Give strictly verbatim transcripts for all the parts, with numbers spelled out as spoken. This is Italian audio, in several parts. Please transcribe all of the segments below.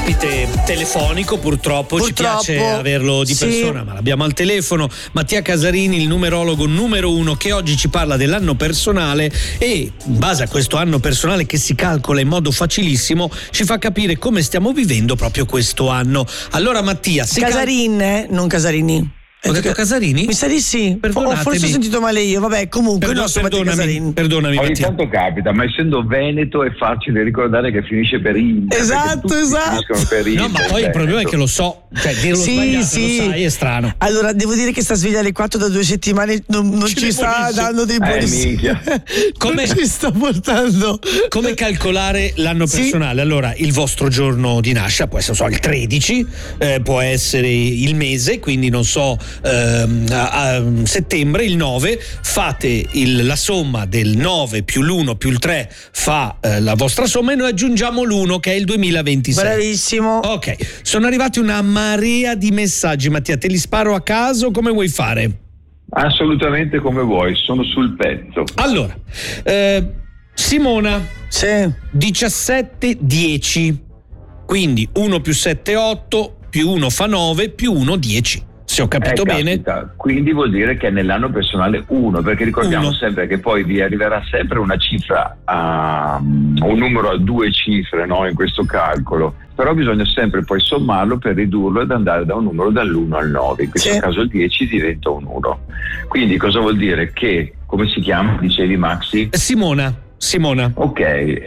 ospite telefonico, purtroppo, purtroppo ci piace averlo di sì. persona, ma l'abbiamo al telefono. Mattia Casarini, il numerologo numero uno, che oggi ci parla dell'anno personale e, in base a questo anno personale che si calcola in modo facilissimo, ci fa capire come stiamo vivendo proprio questo anno. Allora Mattia, si Casarin, cal- eh? non Casarini. Ho detto Casarini? Mi sa di sì. Perdonatemi. O forse ho sentito male io. Vabbè, comunque Perdo- no, sono Mattia Casarin. Perdonami, Ogni Mattia. tanto capita, ma essendo Veneto è facile ricordare che finisce per in. Esatto, esatto. Per in, no, ma poi il problema è che lo so, cioè dirlo sì, sbagliato, sì. lo sai, è strano. Allora, devo dire che sta sveglia alle quattro da due settimane non, non ci, ci sta dando dei buoni eh, minchia. Come ci sta portando? Come calcolare l'anno personale? Sì. Allora, il vostro giorno di nascita può essere, so, il tredici, eh, può essere il mese, quindi non so, ehm, a, a settembre, il nove, fate il, la somma del nove più l'uno più il tre fa eh, la vostra somma e noi aggiungiamo l'uno che è il duemilaventisei. Bravissimo. Ok, sono arrivati una marea di messaggi, Mattia, te li sparo a caso, come vuoi fare? Assolutamente come vuoi, sono sul pezzo. Allora, eh, Simona, sì. diciassette dieci, quindi uno più sette otto, più uno fa nove, più uno dieci. Se ho capito eh, bene. Capita. Quindi vuol dire che è nell'anno personale uno, perché ricordiamo uno. sempre che poi vi arriverà sempre una cifra, a, un numero a due cifre, no, in questo calcolo, però bisogna sempre poi sommarlo per ridurlo ed andare da un numero dall'uno al nove, in questo sì. caso il dieci diventa un uno. Quindi cosa vuol dire? Che, come si chiama, dicevi Maxi? Simona. Simona. Ok,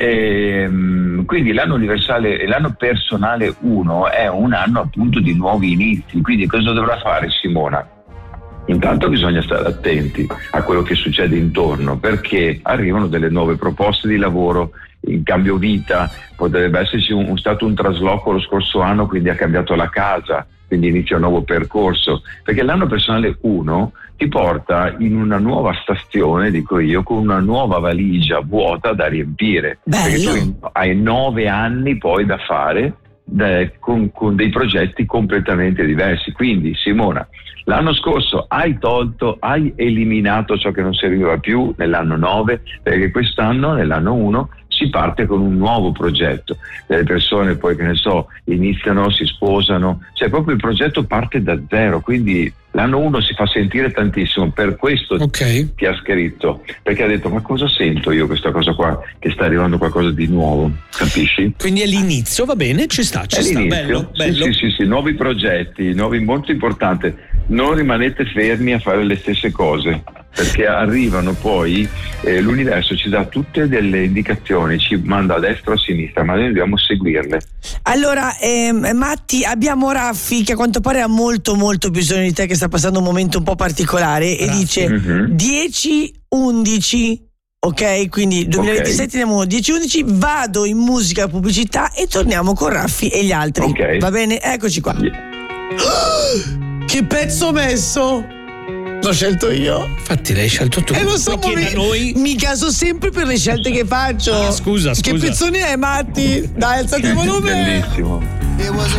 ehm, quindi l'anno universale, l'anno personale uno è un anno appunto di nuovi inizi, quindi cosa dovrà fare Simona? Intanto bisogna stare attenti a quello che succede intorno, perché arrivano delle nuove proposte di lavoro, in cambio vita, potrebbe esserci un, un stato un trasloco lo scorso anno, quindi ha cambiato la casa, quindi inizia un nuovo percorso, perché l'anno personale uno ti porta in una nuova stazione, dico io, con una nuova valigia vuota da riempire. Bello. Perché tu hai nove anni poi da fare de, con, con dei progetti completamente diversi. Quindi Simona, l'anno scorso hai tolto, hai eliminato ciò che non serviva più nell'anno nove, perché quest'anno, nell'anno uno, si parte con un nuovo progetto. Delle persone poi, che ne so, iniziano, si sposano, cioè proprio il progetto parte da zero, quindi l'anno uno si fa sentire tantissimo, per questo okay. ti ha scritto, perché ha detto ma cosa sento io questa cosa qua, che sta arrivando qualcosa di nuovo, capisci? Quindi è l'inizio, va bene, ci sta, ci è sta, l'inizio. bello, bello. Sì, sì, sì, sì, nuovi progetti, nuovi, molto importante, non rimanete fermi a fare le stesse cose, perché arrivano poi, eh, l'universo ci dà tutte delle indicazioni, ci manda a destra o a sinistra, ma noi dobbiamo seguirle. Allora, ehm, Matti, abbiamo Raffi che a quanto pare ha molto molto bisogno di te, che sta passando un momento un po' particolare, e Raffi. dice Mm-hmm. dieci undici, ok? Quindi duemilaventisei Okay. teniamo dieci undici, vado in musica pubblicità e torniamo con Raffi e gli altri. Ok. Va bene? Eccoci qua. Yeah. Che pezzo ho messo? L'ho scelto io. Infatti l'hai scelto tu. E lo so, perché mi, da noi mi caso sempre per le scelte che faccio. Ah, scusa, scusa. Che pezzone è, Matti? Dai, alzati il volume. Bellissimo. It was a